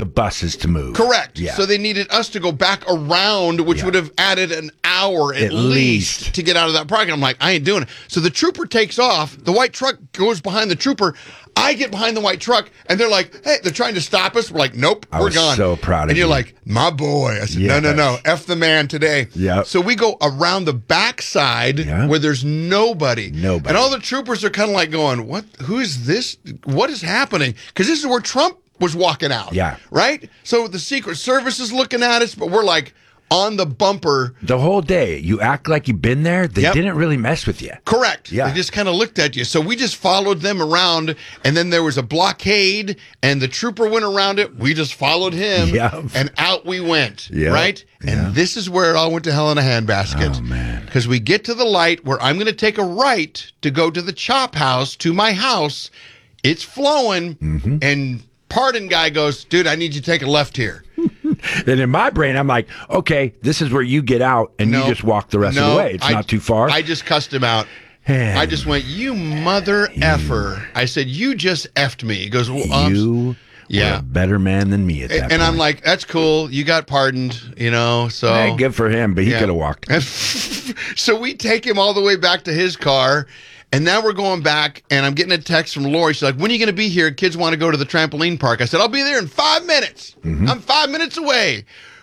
buses to move. Correct. Yeah. So they needed us to go back around, which would have added an hour at least to get out of that parking. I'm like, I ain't doing it. So the trooper takes off. The white truck goes behind the trooper. I get behind the white truck, and they're like, hey, they're trying to stop us. We're like, nope, we're gone. I was so proud of you. And you're like, my boy. I said, no, F the man today. Yeah. So we go around the backside where there's nobody. And all the troopers are kind of like going, what? Who is this? What is happening? Because this is where Trump was walking out. Yeah. Right? So the Secret Service is looking at us, but we're like on the bumper. The whole day. You act like you've been there. They didn't really mess with you. Correct. Yeah. They just kind of looked at you. So we just followed them around, and then there was a blockade, and the trooper went around it. We just followed him, and out we went. Right? And this is where it all went to hell in a handbasket. Oh, man. Because we get to the light where I'm going to take a right to go to the chop house, to my house. It's flowing, and pardon guy goes, dude, I need you to take a left here. Then in my brain, I'm like, okay, this is where you get out, and you just walk the rest of the way. It's not too far. I just cussed him out. I just went, you mother effer. I said, you just effed me. He goes, well, you were a better man than me at that point. And I'm like, that's cool. You got pardoned, you know, so. Hey, good for him, but he could have walked. So we take him all the way back to his car. And now we're going back, and I'm getting a text from Lori. She's like, when are you going to be here? Kids want to go to the trampoline park. I said, I'll be there in 5 minutes. I'm 5 minutes away.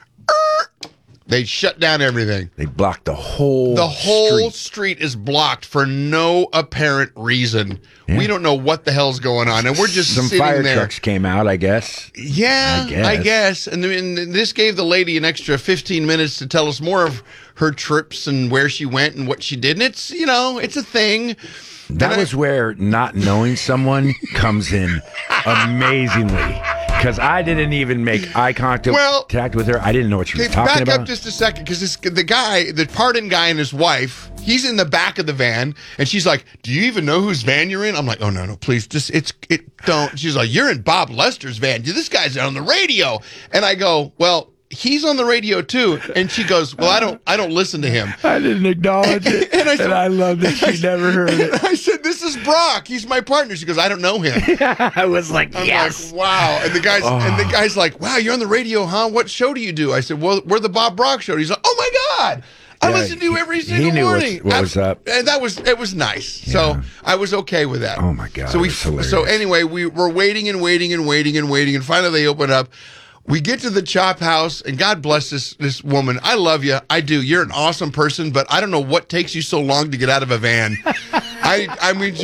They shut down everything. They blocked the whole street is blocked for no apparent reason. We don't know what the hell's going on, and we're just some sitting fire there. trucks came out, I guess. Yeah, I guess. And this gave the lady an extra 15 minutes to tell us more of her trips and where she went and what she did. And it's, you know, it's a thing. That was where not knowing someone comes in amazingly. Because I didn't even make eye contact with her. I didn't know what she was talking about. Back up just a second, because the guy, the pardon guy and his wife, he's in the back of the van, and she's like, do you even know whose van you're in? I'm like, oh, no, please, don't. She's like, you're in Bob Lester's van. This guy's on the radio. And I go, well, he's on the radio too. And she goes, well, I don't listen to him. I didn't acknowledge it. And I loved that she never heard it. I said, this is Brock. He's my partner. She goes, I don't know him. I was like, I'm like, wow. And the guy's like, wow, you're on the radio, huh? What show do you do? I said, well, we're the Bob Brock Show. He's like, oh my God. I listen to you every single morning. What was up. And it was nice. Yeah. So I was okay with that. Oh my God. So anyway, we were waiting and finally they opened up. We get to the chop house, and God bless this woman. I love you. I do. You're an awesome person, but I don't know what takes you so long to get out of a van. I mean,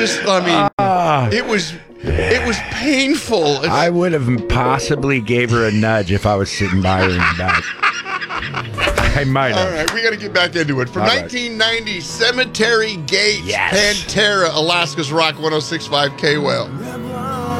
it was painful. I would have possibly gave her a nudge if I was sitting by her in the back. I might have. All right, we got to get back into it. From 1990, Cemetery Gates, Pantera, Alaska's Rock 106.5 K-Well.